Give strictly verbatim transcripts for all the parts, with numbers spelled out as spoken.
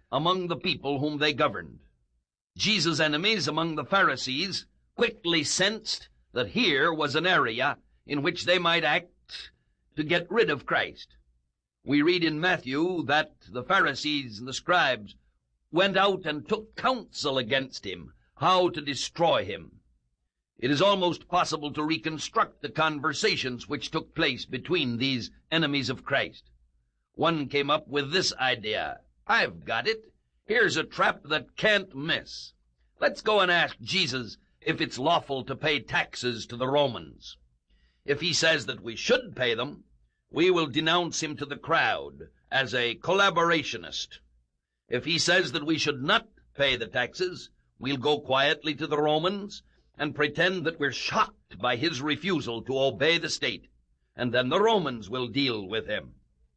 among the people whom they governed. Jesus' enemies among the Pharisees quickly sensed that here was an area in which they might act to get rid of Christ. We read in Matthew that the Pharisees and the scribes went out and took counsel against him, how to destroy him. It is almost possible to reconstruct the conversations which took place between these enemies of Christ. One came up with this idea: "I've got it. Here's a trap that can't miss. Let's go and ask Jesus if it's lawful to pay taxes to the Romans. If he says that we should pay them, we will denounce him to the crowd as a collaborationist. If he says that we should not pay the taxes, we'll go quietly to the Romans and pretend that we're shocked by his refusal to obey the state, and then the Romans will deal with him."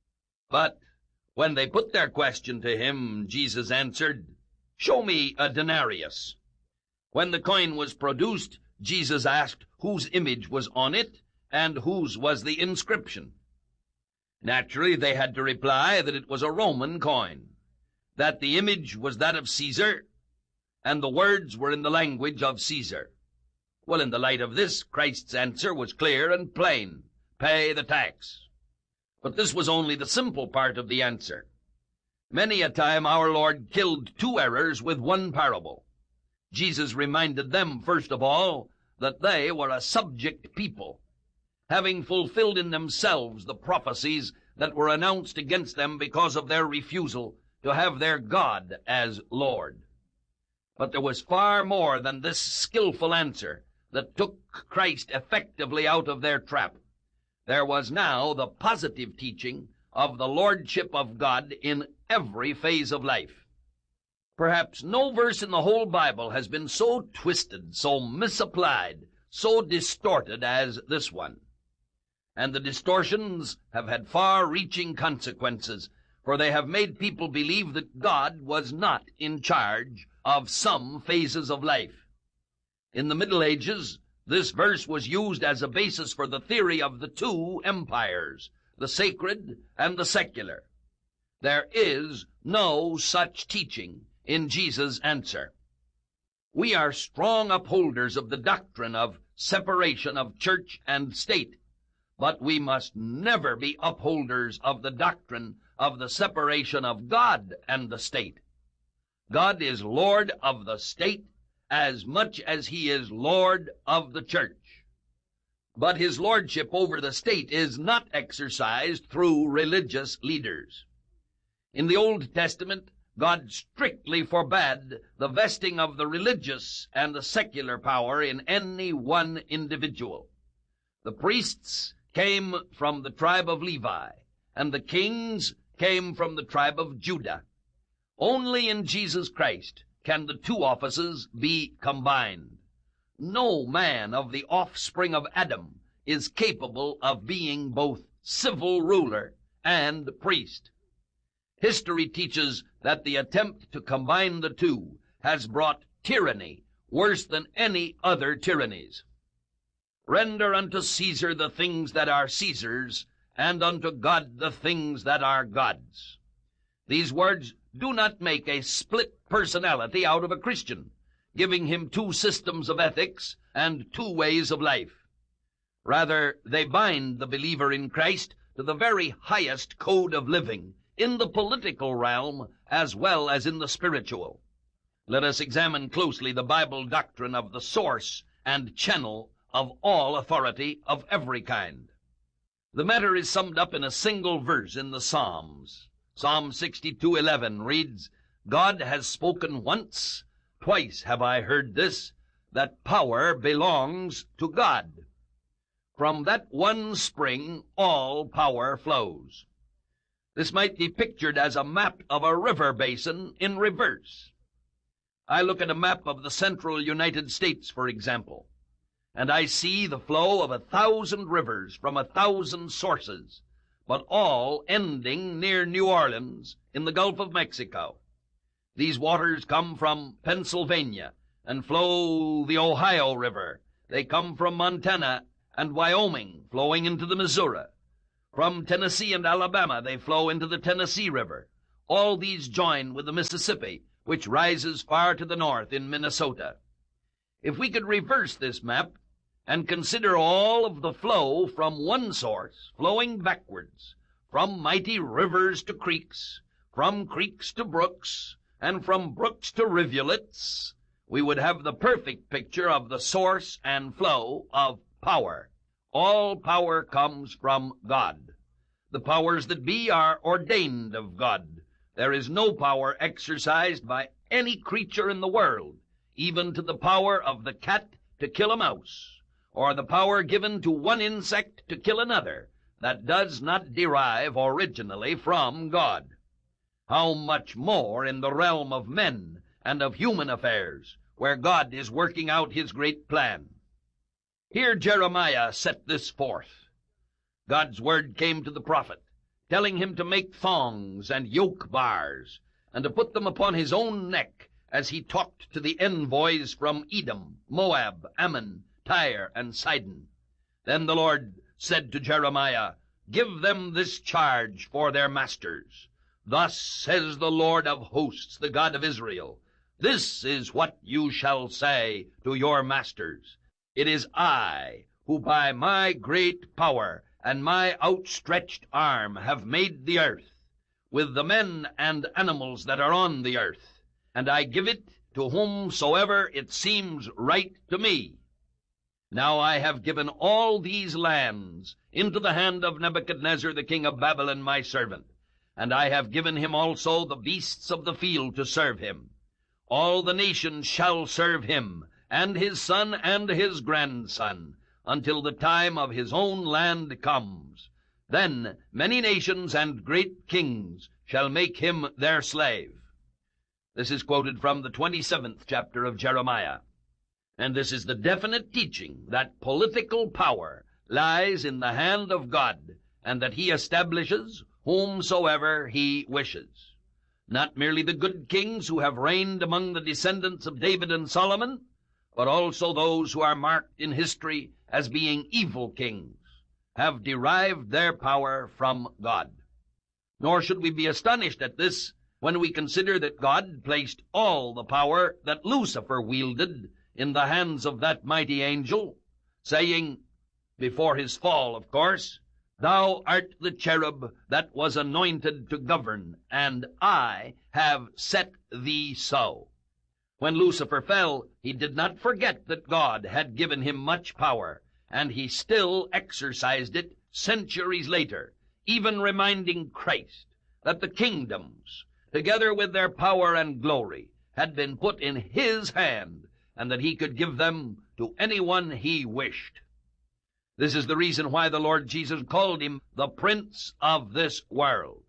But when they put their question to him, Jesus answered, "Show me a denarius." When the coin was produced, Jesus asked whose image was on it and whose was the inscription. Naturally, they had to reply that it was a Roman coin, that the image was that of Caesar, and the words were in the language of Caesar. Well, in the light of this, Christ's answer was clear and plain: pay the tax. But this was only the simple part of the answer. Many a time our Lord killed two errors with one parable. Jesus reminded them, first of all, that they were a subject people, having fulfilled in themselves the prophecies that were announced against them because of their refusal to have their God as Lord. But there was far more than this skillful answer that took Christ effectively out of their trap. There was now the positive teaching of the lordship of God in every phase of life. Perhaps no verse in the whole Bible has been so twisted, so misapplied, so distorted as this one. And the distortions have had far-reaching consequences, for they have made people believe that God was not in charge of some phases of life. In the Middle Ages, this verse was used as a basis for the theory of the two empires, the sacred and the secular. There is no such teaching in Jesus' answer. We are strong upholders of the doctrine of separation of church and state, but we must never be upholders of the doctrine of the separation of God and the state. God is Lord of the state as much as he is Lord of the church. But his lordship over the state is not exercised through religious leaders. In the Old Testament, God strictly forbade the vesting of the religious and the secular power in any one individual. The priests came from the tribe of Levi, and the kings came from the tribe of Judah. Only in Jesus Christ can the two offices be combined. No man of the offspring of Adam is capable of being both civil ruler and priest. History teaches that the attempt to combine the two has brought tyranny worse than any other tyrannies. Render unto Caesar the things that are Caesar's, and unto God the things that are God's. These words do not make a split personality out of a Christian, giving him two systems of ethics and two ways of life. Rather, they bind the believer in Christ to the very highest code of living, in the political realm as well as in the spiritual. Let us examine closely the Bible doctrine of the source and channel of all authority of every kind. The matter is summed up in a single verse in the Psalms. Psalm sixty-two eleven reads, "God has spoken once, twice have I heard this, that power belongs to God." From that one spring all power flows. This might be pictured as a map of a river basin in reverse. I look at a map of the central United States, for example, and I see the flow of a thousand rivers from a thousand sources, but all ending near New Orleans in the Gulf of Mexico. These waters come from Pennsylvania and flow the Ohio River. They come from Montana and Wyoming, flowing into the Missouri. From Tennessee and Alabama, they flow into the Tennessee River. All these join with the Mississippi, which rises far to the north in Minnesota. If we could reverse this map and consider all of the flow from one source, flowing backwards, from mighty rivers to creeks, from creeks to brooks, and from brooks to rivulets, we would have the perfect picture of the source and flow of power. All power comes from God. The powers that be are ordained of God. There is no power exercised by any creature in the world, even to the power of the cat to kill a mouse, or the power given to one insect to kill another, that does not derive originally from God. How much more in the realm of men and of human affairs, where God is working out his great plan. Here Jeremiah set this forth. God's word came to the prophet, telling him to make thongs and yoke bars, and to put them upon his own neck, as he talked to the envoys from Edom, Moab, Ammon, Tyre, and Sidon. Then the Lord said to Jeremiah, "Give them this charge for their masters. Thus says the Lord of hosts, the God of Israel, this is what you shall say to your masters. It is I who by my great power and my outstretched arm have made the earth, with the men and animals that are on the earth, and I give it to whomsoever it seems right to me. Now I have given all these lands into the hand of Nebuchadnezzar the king of Babylon my servant, and I have given him also the beasts of the field to serve him. All the nations shall serve him, and his son and his grandson, until the time of his own land comes. Then many nations and great kings shall make him their slave." This is quoted from the twenty-seventh chapter of Jeremiah. And this is the definite teaching that political power lies in the hand of God, and that he establishes whomsoever he wishes. Not merely the good kings who have reigned among the descendants of David and Solomon, but also those who are marked in history as being evil kings, have derived their power from God. Nor should we be astonished at this when we consider that God placed all the power that Lucifer wielded in the hands of that mighty angel, saying, before his fall, of course, "Thou art the cherub that was anointed to govern, and I have set thee so." When Lucifer fell, he did not forget that God had given him much power, and he still exercised it centuries later, even reminding Christ that the kingdoms, together with their power and glory, had been put in his hand, and that he could give them to anyone he wished. This is the reason why the Lord Jesus called him the prince of this world.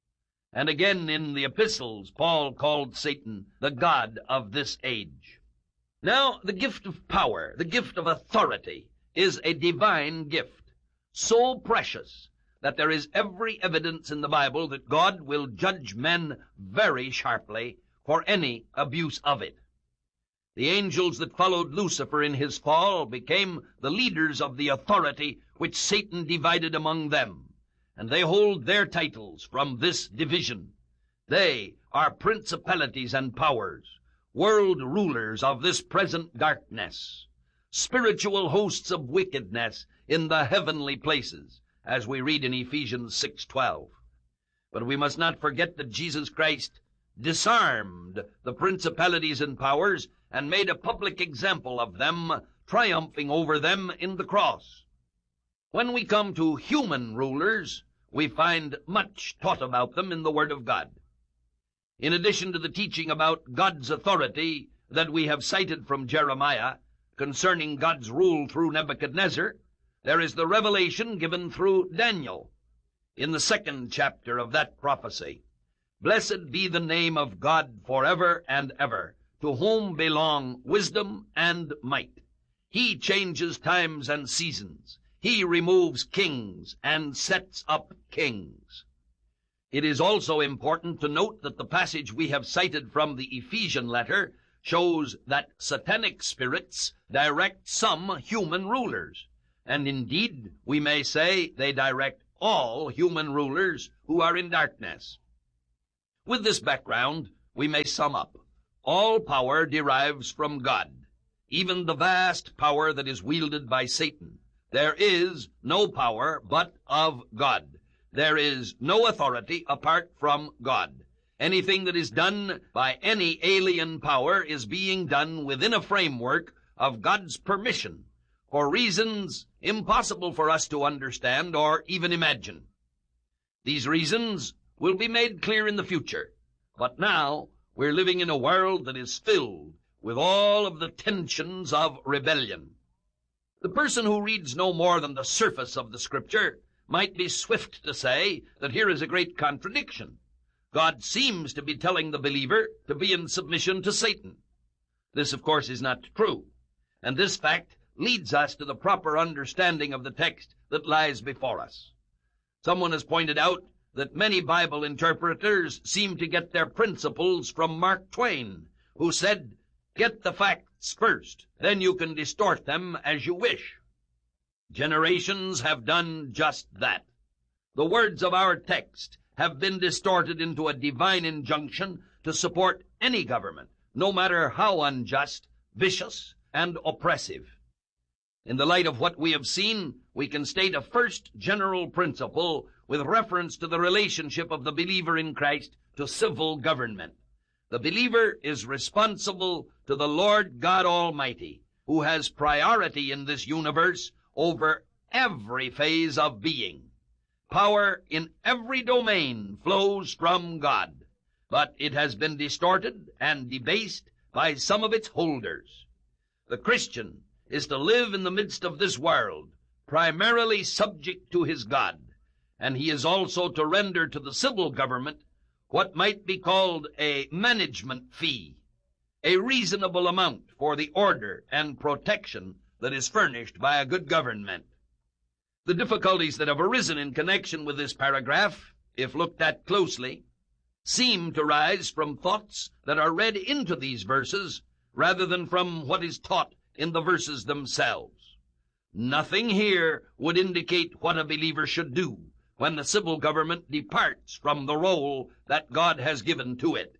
And again in the epistles, Paul called Satan the god of this age. Now, the gift of power, the gift of authority, is a divine gift, so precious that there is every evidence in the Bible that God will judge men very sharply for any abuse of it. The angels that followed Lucifer in his fall became the leaders of the authority which Satan divided among them, and they hold their titles from this division. They are principalities and powers, world rulers of this present darkness, spiritual hosts of wickedness in the heavenly places, as we read in Ephesians six twelve. But we must not forget that Jesus Christ disarmed the principalities and powers and made a public example of them, triumphing over them in the cross. When we come to human rulers, we find much taught about them in the Word of God. In addition to the teaching about God's authority that we have cited from Jeremiah concerning God's rule through Nebuchadnezzar, there is the revelation given through Daniel in the second chapter of that prophecy. "Blessed be the name of God forever and ever, to whom belong wisdom and might. He changes times and seasons. He removes kings and sets up kings." It is also important to note that the passage we have cited from the Ephesian letter shows that satanic spirits direct some human rulers, and indeed we may say they direct all human rulers who are in darkness. With this background, we may sum up. All power derives from God, even the vast power that is wielded by Satan. There is no power but of God. There is no authority apart from God. Anything that is done by any alien power is being done within a framework of God's permission, for reasons impossible for us to understand or even imagine. These reasons will be made clear in the future, but now we're living in a world that is filled with all of the tensions of rebellion. The person who reads no more than the surface of the Scripture might be swift to say that here is a great contradiction. God seems to be telling the believer to be in submission to Satan. This, of course, is not true, and this fact leads us to the proper understanding of the text that lies before us. Someone has pointed out that many Bible interpreters seem to get their principles from Mark Twain, who said, "Get the facts first, then you can distort them as you wish." Generations have done just that. The words of our text have been distorted into a divine injunction to support any government, no matter how unjust, vicious, and oppressive. In the light of what we have seen, we can state a first general principle with reference to the relationship of the believer in Christ to civil government. The believer is responsible to the Lord God Almighty, who has priority in this universe over every phase of being. Power in every domain flows from God, but it has been distorted and debased by some of its holders. The Christian is to live in the midst of this world, primarily subject to his God, and he is also to render to the civil government what might be called a management fee, a reasonable amount for the order and protection that is furnished by a good government. The difficulties that have arisen in connection with this paragraph, if looked at closely, seem to rise from thoughts that are read into these verses rather than from what is taught in the verses themselves. Nothing here would indicate what a believer should do when the civil government departs from the role that God has given to it.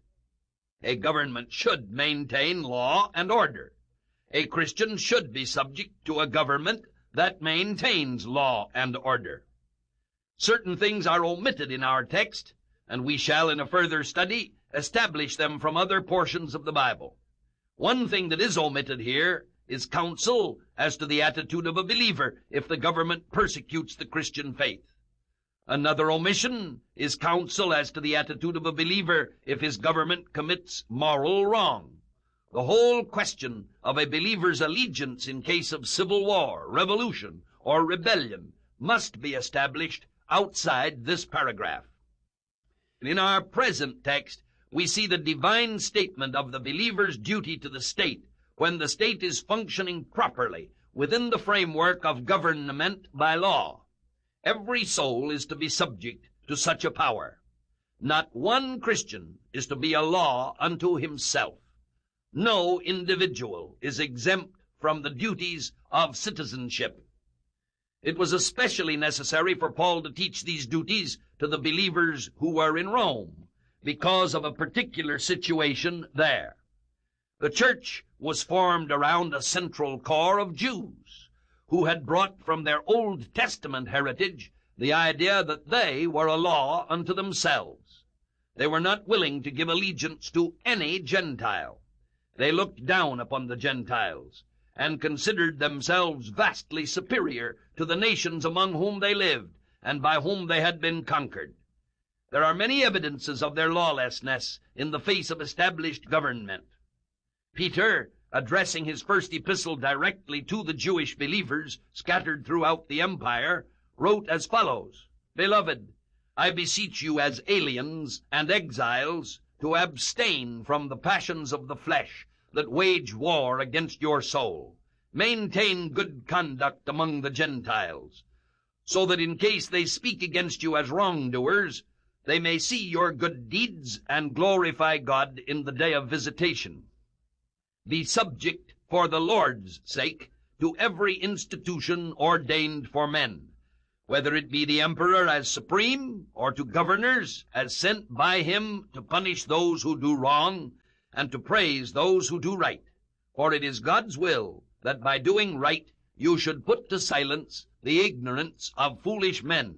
A government should maintain law and order. A Christian should be subject to a government that maintains law and order. Certain things are omitted in our text, and we shall in a further study establish them from other portions of the Bible. One thing that is omitted here is counsel as to the attitude of a believer if the government persecutes the Christian faith. Another omission is counsel as to the attitude of a believer if his government commits moral wrong. The whole question of a believer's allegiance in case of civil war, revolution, or rebellion must be established outside this paragraph. In our present text, we see the divine statement of the believer's duty to the state when the state is functioning properly within the framework of government by law. Every soul is to be subject to such a power. Not one Christian is to be a law unto himself. No individual is exempt from the duties of citizenship. It was especially necessary for Paul to teach these duties to the believers who were in Rome because of a particular situation there. The church was formed around a central core of Jews who had brought from their Old Testament heritage the idea that they were a law unto themselves. They were not willing to give allegiance to any Gentile. They looked down upon the Gentiles and considered themselves vastly superior to the nations among whom they lived and by whom they had been conquered. There are many evidences of their lawlessness in the face of established government. Peter, addressing his first epistle directly to the Jewish believers scattered throughout the empire, wrote as follows, "Beloved, I beseech you as aliens and exiles to abstain from the passions of the flesh that wage war against your soul. Maintain good conduct among the Gentiles, so that in case they speak against you as wrongdoers, they may see your good deeds and glorify God in the day of visitation. Be subject for the Lord's sake to every institution ordained for men, whether it be the emperor as supreme, or to governors as sent by him to punish those who do wrong, and to praise those who do right. For it is God's will that by doing right you should put to silence the ignorance of foolish men.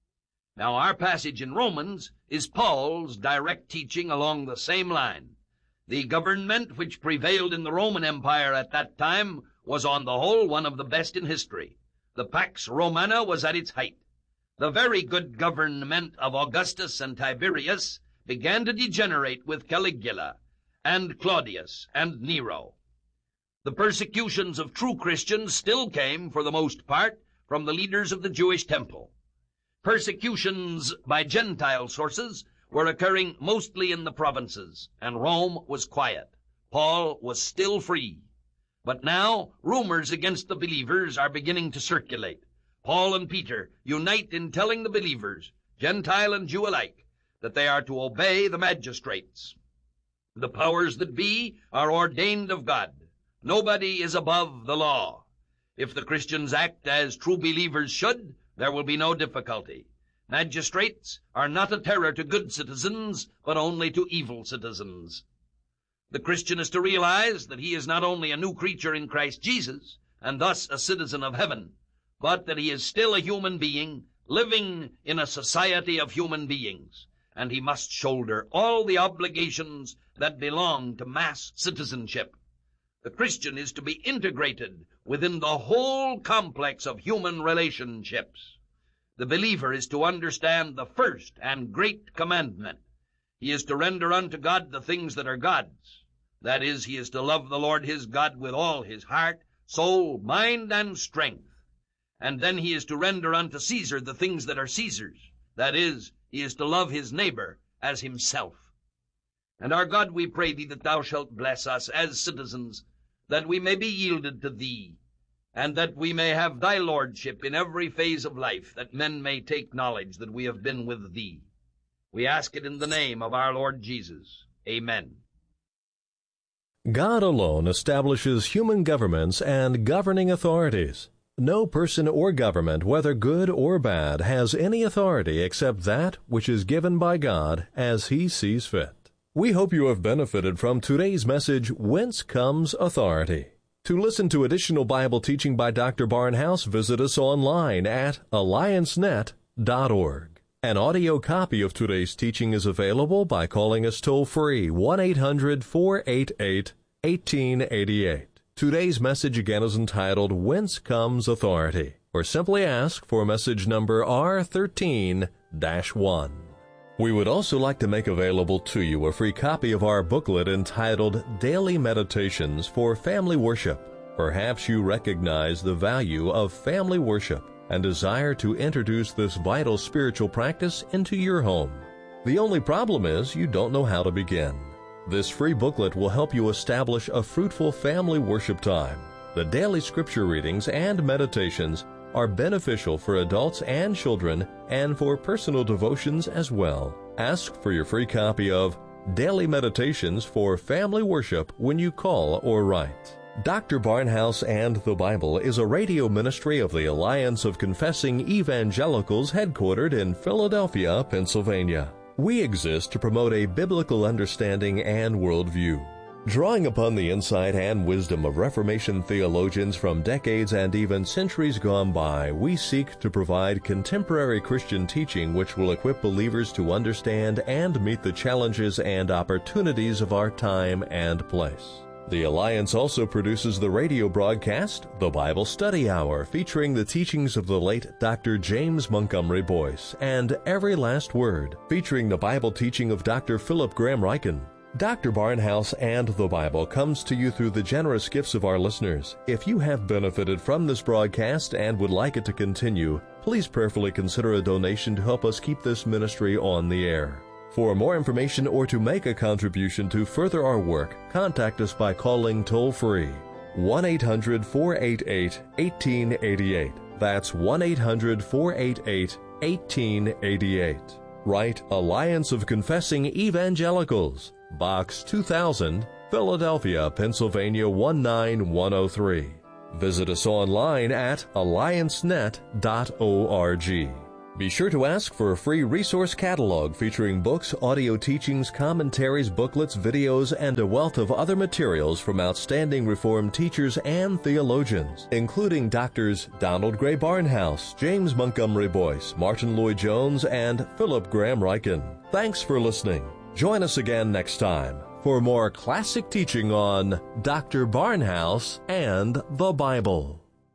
Now our passage in Romans is Paul's direct teaching along the same line. The government which prevailed in the Roman Empire at that time was on the whole one of the best in history. The Pax Romana was at its height. The very good government of Augustus and Tiberius began to degenerate with Caligula and Claudius and Nero. The persecutions of true Christians still came, for the most part, from the leaders of the Jewish temple. Persecutions by Gentile sources were occurring mostly in the provinces, and Rome was quiet. Paul was still free. But now rumors against the believers are beginning to circulate. Paul and Peter unite in telling the believers, Gentile and Jew alike, that they are to obey the magistrates. The powers that be are ordained of God. Nobody is above the law. If the Christians act as true believers should, there will be no difficulty. Magistrates are not a terror to good citizens, but only to evil citizens. The Christian is to realize that he is not only a new creature in Christ Jesus, and thus a citizen of heaven, but that he is still a human being, living in a society of human beings, and he must shoulder all the obligations that belong to mass citizenship. The Christian is to be integrated within the whole complex of human relationships. The believer is to understand the first and great commandment. He is to render unto God the things that are God's. That is, he is to love the Lord his God with all his heart, soul, mind, and strength. And then he is to render unto Caesar the things that are Caesar's. That is, he is to love his neighbor as himself. And our God, we pray thee that thou shalt bless us as citizens, that we may be yielded to thee, and that we may have thy lordship in every phase of life, that men may take knowledge that we have been with thee. We ask it in the name of our Lord Jesus. Amen. God alone establishes human governments and governing authorities. No person or government, whether good or bad, has any authority except that which is given by God as He sees fit. We hope you have benefited from today's message, Whence Comes Authority? To listen to additional Bible teaching by Doctor Barnhouse, visit us online at alliance net dot org. An audio copy of today's teaching is available by calling us toll-free one eight hundred, four eight eight, one eight eight eight. Today's message again is entitled, Whence Comes Authority? Or simply ask for message number R thirteen dash one. We would also like to make available to you a free copy of our booklet entitled Daily Meditations for Family Worship. Perhaps you recognize the value of family worship and desire to introduce this vital spiritual practice into your home. The only problem is you don't know how to begin. This free booklet will help you establish a fruitful family worship time. The daily scripture readings and meditations are beneficial for adults and children and for personal devotions as well. Ask for your free copy of Daily Meditations for Family Worship when you call or write. Doctor Barnhouse and the Bible is a radio ministry of the Alliance of Confessing Evangelicals headquartered in Philadelphia, Pennsylvania. We exist to promote a biblical understanding and worldview. Drawing upon the insight and wisdom of Reformation theologians from decades and even centuries gone by, we seek to provide contemporary Christian teaching which will equip believers to understand and meet the challenges and opportunities of our time and place. The Alliance also produces the radio broadcast, The Bible Study Hour, featuring the teachings of the late Doctor James Montgomery Boyce, and Every Last Word, featuring the Bible teaching of Doctor Philip Graham Ryken. Doctor Barnhouse and the Bible comes to you through the generous gifts of our listeners. If you have benefited from this broadcast and would like it to continue, please prayerfully consider a donation to help us keep this ministry on the air. For more information or to make a contribution to further our work, contact us by calling toll-free one eight hundred, four eight eight, one eight eight eight. That's one eight hundred, four eight eight, one eight eight eight. Write Alliance of Confessing Evangelicals, Box two thousand, Philadelphia, Pennsylvania one nine one oh three. Visit us online at alliance net dot org. Be sure to ask for a free resource catalog featuring books, audio teachings, commentaries, booklets, videos, and a wealth of other materials from outstanding Reformed teachers and theologians, including Doctors Donald Gray Barnhouse, James Montgomery Boyce, Martin Lloyd-Jones, and Philip Graham Ryken. Thanks for listening. Join us again next time for more classic teaching on Doctor Barnhouse and the Bible.